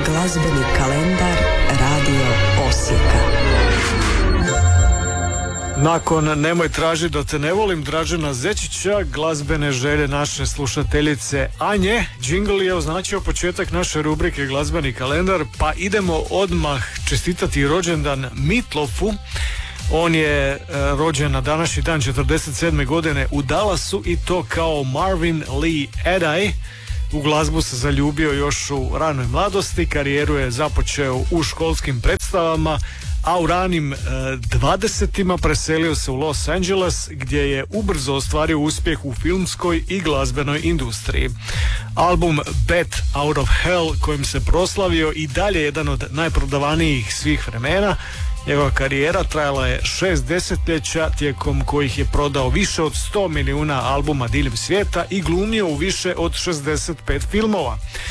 Glazbeni kalendar Radio Osijeka. Nakon Nemoj tražiti da te ne volim Dražena Zečića, glazbene želje naše slušateljice Anje, džingl je označio početak naše rubrike Glazbeni kalendar, pa idemo odmah čestitati rođendan Meatloafu. On je rođen na današnji dan 47. godine u Dallasu i to kao Marvin Lee Eddy. U glazbu se zaljubio još u ranoj mladosti, karijeru je započeo u školskim predstavama, a u ranim 20-ima preselio se u Los Angeles gdje je ubrzo ostvario uspjeh u filmskoj i glazbenoj industriji. Album Bet Out of Hell kojim se proslavio i dalje jedan od najprodavanijih svih vremena. Njegova karijera trajala je 6 desetljeća tijekom kojih je prodao više od 100 milijuna albuma diljem svijeta i glumio u više od 65 filmova.